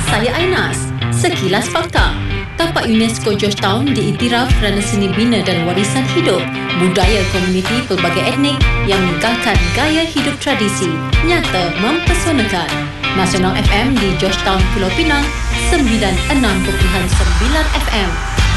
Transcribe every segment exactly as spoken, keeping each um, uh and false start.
saya Ainas. Sekilas Fakta. Tapak UNESCO Georgetown diiktiraf kerana seni bina dan warisan hidup, budaya komuniti pelbagai etnik yang meninggalkan gaya hidup tradisi, nyata mempesonakan. Nasional F M di Georgetown, Pulau Pinang, sembilan puluh enam perpuluhan sembilan F M.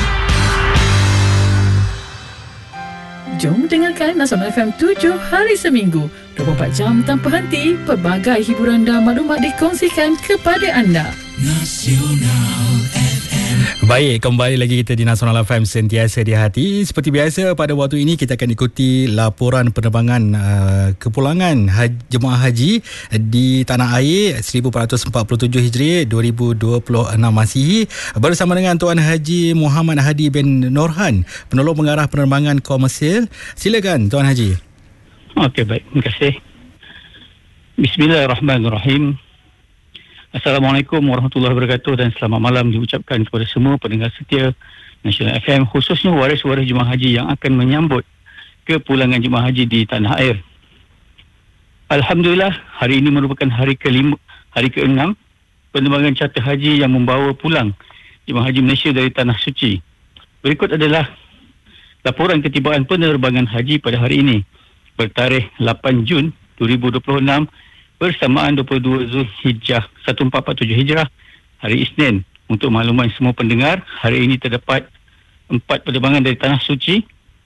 Jom dengarkan Nasional F M tujuh hari seminggu, dua puluh empat jam tanpa henti, pelbagai hiburan dan maklumat dikongsikan kepada anda. Nasional F M. Baik, kembali lagi kita di Nasional F M sentiasa di hati. Seperti biasa, pada waktu ini kita akan ikuti laporan penerbangan uh, kepulangan haji, jemaah haji di tanah air seribu empat ratus empat puluh tujuh Hijri dua ribu dua puluh enam Masihi bersama dengan Tuan Haji Muhammad Hadi bin Norhan, penolong pengarah penerbangan komersil. Silakan Tuan Haji. Okey, baik. Terima kasih. Bismillahirrahmanirrahim. Assalamualaikum warahmatullahi wabarakatuh dan selamat malam diucapkan kepada semua pendengar setia Nasional F M, khususnya waris-waris jemaah haji yang akan menyambut kepulangan jemaah haji di tanah air. Alhamdulillah, hari ini merupakan hari kelima, hari keenam penerbangan charter haji yang membawa pulang jemaah haji Malaysia dari tanah suci. Berikut adalah laporan ketibaan penerbangan haji pada hari ini bertarikh lapan Jun dua ribu dua puluh enam bersamaan dua puluh dua Zulhijjah seribu empat ratus empat puluh tujuh Hijrah, hari Isnin. Untuk makluman semua pendengar, hari ini terdapat empat penerbangan dari Tanah Suci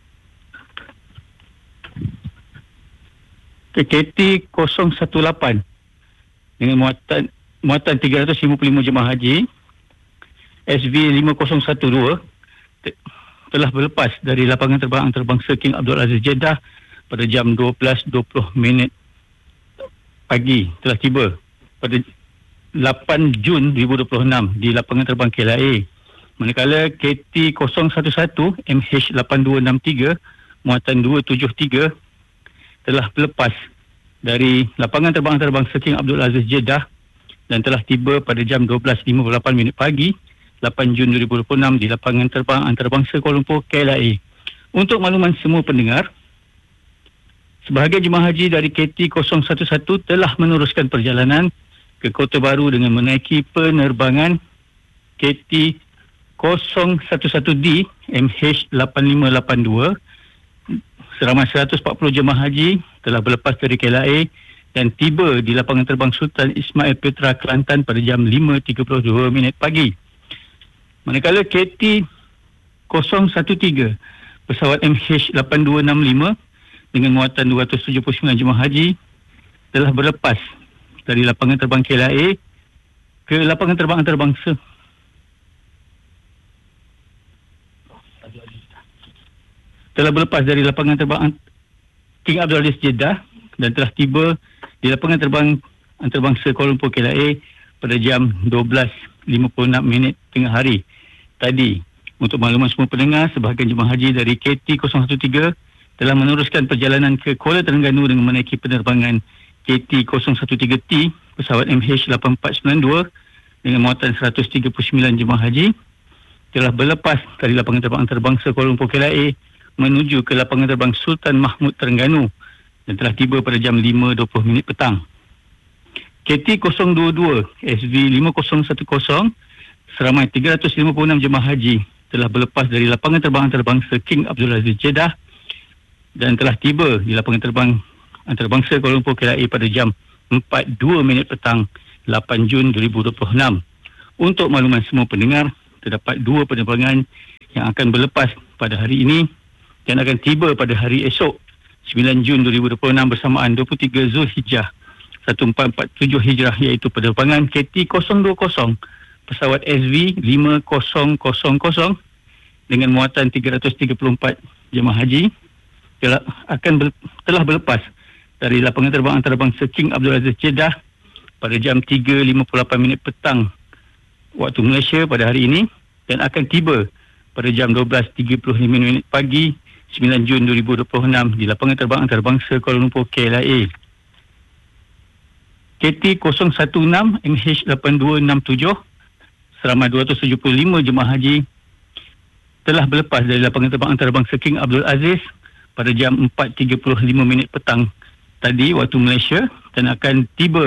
ke K T kosong satu lapan dengan muatan muatan tiga ratus lima puluh lima jemaah haji. S V lima kosong satu dua te- telah berlepas dari lapangan terbang antarabangsa King Abdul Aziz Jeddah pada jam dua belas dua puluh minit pagi, telah tiba pada lapan Jun dua ribu dua puluh enam di lapangan terbang K L A. Manakala K T kosong satu satu M H lapan dua enam tiga muatan dua tujuh tiga telah berlepas dari lapangan terbang antarabangsa King Abdul Aziz Jeddah dan telah tiba pada jam dua belas lima puluh lapan minit pagi lapan Jun dua ribu dua puluh enam di lapangan terbang antarabangsa Kuala Lumpur K L A. Untuk makluman semua pendengar, sebahagian jemaah haji dari K T kosong satu satu telah meneruskan perjalanan ke Kota Baru dengan menaiki penerbangan K T kosong satu satu D M H lapan lima lapan dua. Seramai seratus empat puluh jemaah haji telah berlepas dari K L A dan tiba di lapangan terbang Sultan Ismail Petra, Kelantan pada jam lima tiga puluh dua minit pagi. Manakala K T kosong satu tiga pesawat M H lapan dua enam lima dengan muatan dua ratus tujuh puluh sembilan jemaah haji telah berlepas dari lapangan terbang K L A ke lapangan terbang antarabangsa telah berlepas dari lapangan terbang King Abdul Aziz Jeddah dan telah tiba di lapangan terbang antarabangsa Kuala Lumpur K L A pada jam dua belas lima puluh enam minit tengah hari tadi. Untuk makluman semua pendengar, sebahagian jemaah haji dari K T kosong satu tiga telah meneruskan perjalanan ke Kuala Terengganu dengan menaiki penerbangan K T kosong satu tiga T pesawat M H lapan empat sembilan dua dengan muatan seratus tiga puluh sembilan jemaah haji telah berlepas dari lapangan terbang antarabangsa Kuala Lumpur K L A menuju ke lapangan terbang Sultan Mahmud Terengganu dan telah tiba pada jam lima dua puluh minit petang. K T kosong dua dua S V lima kosong satu kosong seramai tiga ratus lima puluh enam jemaah haji telah berlepas dari lapangan terbang antarabangsa King Abdul Aziz Jeddah dan telah tiba di lapangan terbang antarabangsa Kuala Lumpur K L A pada jam empat dua minit petang lapan Jun dua ribu dua puluh enam. Untuk makluman semua pendengar, terdapat dua penerbangan yang akan berlepas pada hari ini dan akan tiba pada hari esok sembilan Jun dua ribu dua puluh enam bersamaan dua puluh tiga Zulhijjah seribu empat ratus empat puluh tujuh Hijrah, iaitu penerbangan K T kosong dua kosong pesawat S V lima kosong kosong kosong dengan muatan tiga ratus tiga puluh empat jemaah haji telah akan ber, telah berlepas dari lapangan terbang antarabangsa King Abdul Aziz Jeddah pada jam tiga lima puluh lapan minit petang waktu Malaysia pada hari ini dan akan tiba pada jam dua belas tiga puluh lima minit pagi sembilan Jun dua ribu dua puluh enam di lapangan terbang antarabangsa Kuala Lumpur K L A. K T kosong satu enam M H lapan dua enam tujuh seramai dua ratus tujuh puluh lima jemaah haji telah berlepas dari lapangan terbang antarabangsa King Abdul Aziz pada jam empat tiga puluh lima minit petang tadi waktu Malaysia dan akan tiba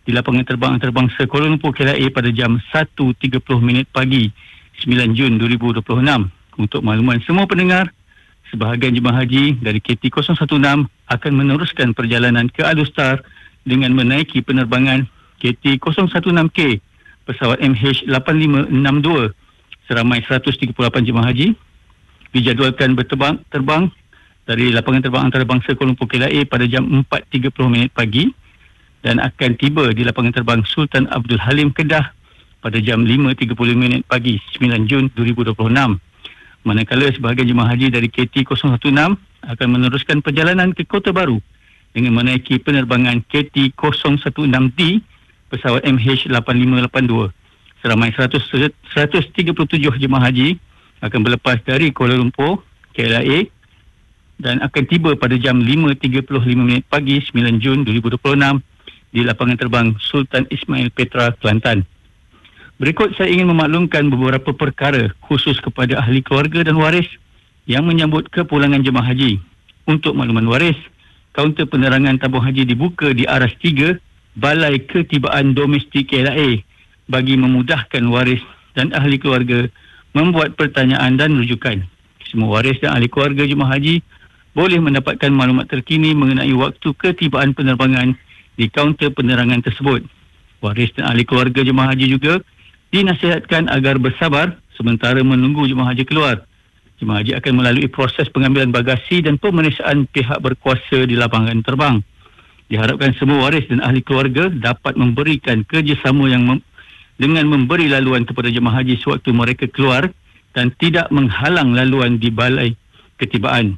di lapangan terbang antarabangsa Kuala Lumpur K L A pada jam satu tiga puluh minit pagi sembilan Jun dua ribu dua puluh enam. Untuk makluman semua pendengar, sebahagian jemaah haji dari K T kosong satu enam akan meneruskan perjalanan ke Alustar dengan menaiki penerbangan K T kosong satu enam K pesawat M H lapan lima enam dua. Seramai seratus tiga puluh lapan jemaah haji dijadualkan berterbang terbang dari lapangan terbang antarabangsa Kuala Lumpur K L A pada jam empat tiga puluh minit pagi dan akan tiba di lapangan terbang Sultan Abdul Halim Kedah pada jam lima tiga puluh minit pagi sembilan Jun dua ribu dua puluh enam. Manakala sebahagian jemaah haji dari K T kosong satu enam akan meneruskan perjalanan ke Kota Baru dengan menaiki penerbangan K T kosong satu enam D pesawat M H lapan lima lapan dua. Seramai seratus, seratus tiga puluh tujuh jemaah haji akan berlepas dari Kuala Lumpur K L A dan akan tiba pada jam lima tiga puluh lima minit pagi sembilan Jun dua ribu dua puluh enam di lapangan terbang Sultan Ismail Petra, Kelantan. Berikut saya ingin memaklumkan beberapa perkara khusus kepada ahli keluarga dan waris yang menyambut kepulangan jemaah haji. Untuk makluman waris, kaunter penerangan tabung haji dibuka di aras tiga Balai Ketibaan Domestik K L A bagi memudahkan waris dan ahli keluarga membuat pertanyaan dan rujukan. Semua waris dan ahli keluarga jemaah haji boleh mendapatkan maklumat terkini mengenai waktu ketibaan penerbangan di kaunter penerangan tersebut. Waris dan ahli keluarga jemaah haji juga dinasihatkan agar bersabar sementara menunggu jemaah haji keluar. Jemaah haji akan melalui proses pengambilan bagasi dan pemeriksaan pihak berkuasa di lapangan terbang. Diharapkan semua waris dan ahli keluarga dapat memberikan kerjasama yang mem- dengan memberi laluan kepada jemaah haji sewaktu mereka keluar dan tidak menghalang laluan di balai ketibaan.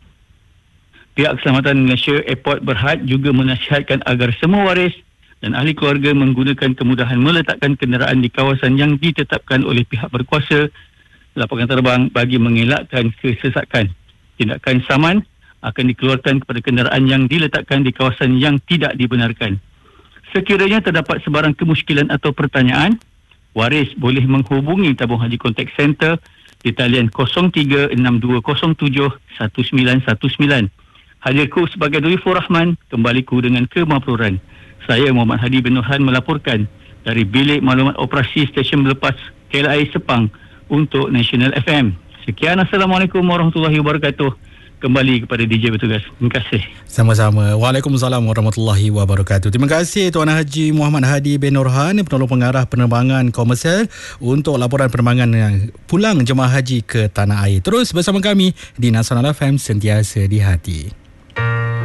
Pihak Keselamatan Malaysia Airport Berhad juga menasihatkan agar semua waris dan ahli keluarga menggunakan kemudahan meletakkan kenderaan di kawasan yang ditetapkan oleh pihak berkuasa lapangan terbang bagi mengelakkan kesesakan. Tindakan saman akan dikeluarkan kepada kenderaan yang diletakkan di kawasan yang tidak dibenarkan. Sekiranya terdapat sebarang kemusykilan atau pertanyaan, waris boleh menghubungi tabung haji contact center di talian kosong tiga enam dua kosong tujuh satu sembilan satu sembilan. Hadirku sebagai Duyufur Rahman, kembaliku dengan kemapuran. Saya Muhammad Hadi bin Nurhan melaporkan dari Bilik Maklumat Operasi Stesen Berlepas K L A Sepang untuk National F M. Sekian, Assalamualaikum warahmatullahi wabarakatuh. Kembali kepada D J bertugas. Terima kasih. Sama-sama. Waalaikumsalam warahmatullahi wabarakatuh. Terima kasih Tuan Haji Muhammad Hadi bin Nurhan, penolong pengarah penerbangan komersial untuk laporan penerbangan yang pulang jemaah haji ke tanah air. Terus bersama kami di Nasional F M, sentiasa di hati.